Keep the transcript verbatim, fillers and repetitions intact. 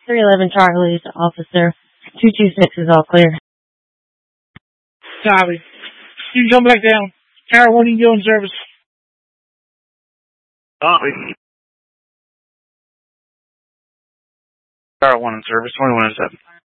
three eleven Charlie's officer. two two six is all clear. Copy. You can come back down. Tower one, you can go in service. Copy. Tower one in service, twenty-one oh seven.